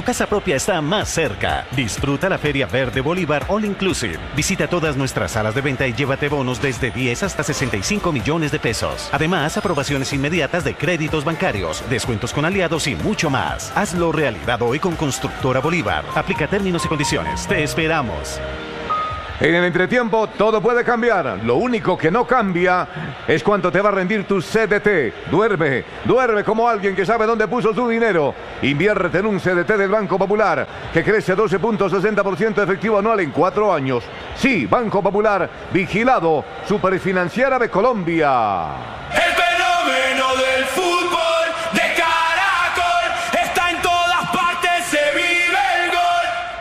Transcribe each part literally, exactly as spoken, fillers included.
casa propia está más cerca. Disfruta la Feria Verde Bolívar All Inclusive. Visita todas nuestras salas de venta y llévate bonos desde diez hasta sesenta y cinco millones de pesos. Además, aprobaciones inmediatas de créditos bancarios, descuentos con aliados y mucho más. Hazlo realidad hoy con Constructora Bolívar. Aplica términos y condiciones. Te esperamos. En el entretiempo todo puede cambiar. Lo único que no cambia es cuánto te va a rendir tu C D T. Duerme, duerme como alguien que sabe dónde puso su dinero. Invierte en un C D T del Banco Popular que crece doce punto sesenta por ciento efectivo anual en cuatro años. Sí, Banco Popular, vigilado, Superfinanciera de Colombia. El fenómeno del fútbol de Caracol está en todas partes, se vive el gol.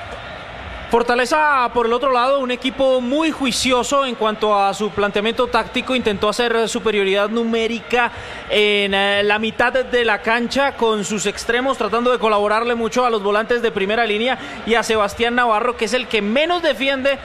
Fortaleza, por el otro lado, un equipo muy juicioso en cuanto a su planteamiento táctico. Intentó hacer superioridad numérica en eh, la mitad de la cancha con sus extremos, tratando de colaborarle mucho a los volantes de primera línea y a Sebastián Navarro, que es el que menos defiende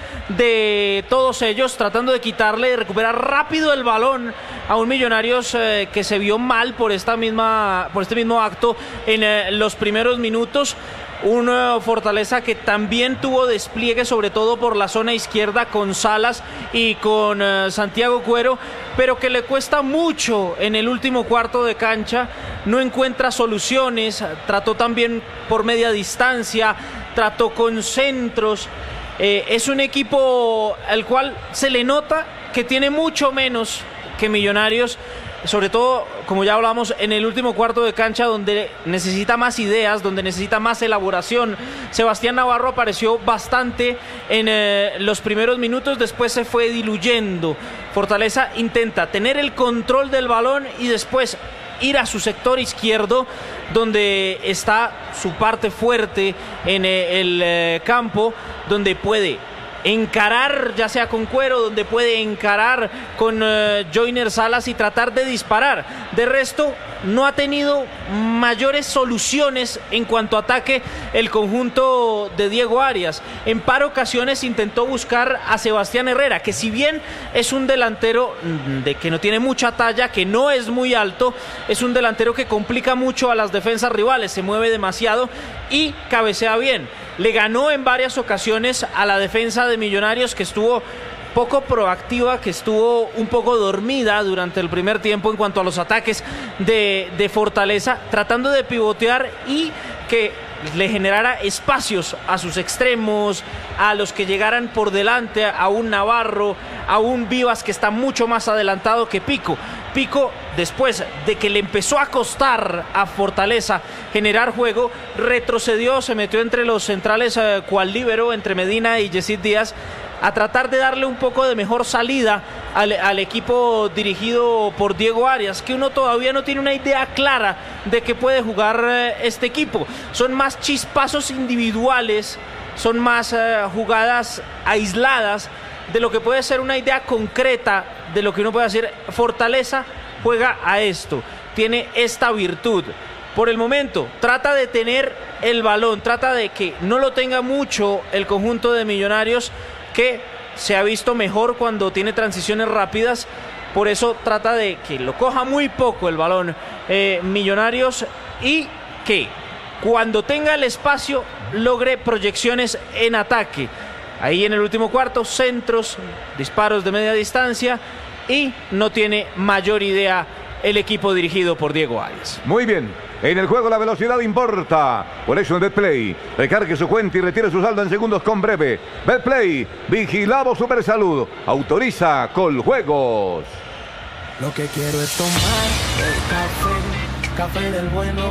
de todos ellos, tratando de quitarle y recuperar rápido el balón a un Millonarios eh, que se vio mal por esta misma, por este mismo acto en eh, los primeros minutos. Un uh, Fortaleza que también tuvo despliegue, sobre todo por la zona izquierda, con Salas y con uh, Santiago Cuero, pero que le cuesta mucho en el último cuarto de cancha. No encuentra soluciones, trató también por media distancia, trató con centros. Eh, es un equipo al cual se le nota que tiene mucho menos que Millonarios, sobre todo, como ya hablamos, en el último cuarto de cancha, donde necesita más ideas, donde necesita más elaboración. Sebastián Navarro apareció bastante en eh, los primeros minutos, después se fue diluyendo. Fortaleza intenta tener el control del balón y después ir a su sector izquierdo, donde está su parte fuerte en eh, el eh, campo, donde puede encarar, ya sea con Cuero, donde puede encarar con uh, Joyner Salas y tratar de disparar. De resto, no ha tenido mayores soluciones en cuanto a ataque el conjunto de Diego Arias. En par ocasiones intentó buscar a Sebastián Herrera, que si bien es un delantero de que no tiene mucha talla, que no es muy alto, es un delantero que complica mucho a las defensas rivales, se mueve demasiado y cabecea bien. Le ganó en varias ocasiones a la defensa de Millonarios, que estuvo poco proactiva, que estuvo un poco dormida durante el primer tiempo en cuanto a los ataques de, de Fortaleza, tratando de pivotear y que le generara espacios a sus extremos, a los que llegaran por delante, a un Navarro, a un Vivas que está mucho más adelantado que Pico. Pico, después de que le empezó a costar a Fortaleza generar juego, retrocedió, se metió entre los centrales eh, cual líbero, entre Medina y Yesid Díaz, a tratar de darle un poco de mejor salida al, al equipo dirigido por Diego Arias, que uno todavía no tiene una idea clara de qué puede jugar eh, este equipo. Son más chispazos individuales, son más eh, jugadas aisladas de lo que puede ser una idea concreta de lo que uno puede hacer. Fortaleza juega a esto, tiene esta virtud. Por el momento trata de tener el balón, trata de que no lo tenga mucho el conjunto de Millonarios, que se ha visto mejor cuando tiene transiciones rápidas. Por eso trata de que lo coja muy poco el balón eh, Millonarios, y que cuando tenga el espacio logre proyecciones en ataque. Ahí en el último cuarto, centros, disparos de media distancia, y no tiene mayor idea el equipo dirigido por Diego Arias. Muy bien, en el juego la velocidad importa. Por eso en Betplay, recargue su cuenta y retire su saldo en segundos con Breve. Betplay, vigilado Supersalud, autoriza Coljuegos. Lo que quiero es tomar el café, café del bueno.